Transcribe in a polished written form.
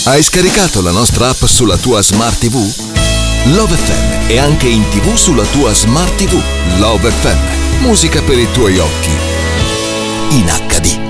Hai scaricato la nostra app sulla tua Smart TV? Love FM è anche in TV sulla tua Smart TV. Love FM, musica per i tuoi occhi in HD.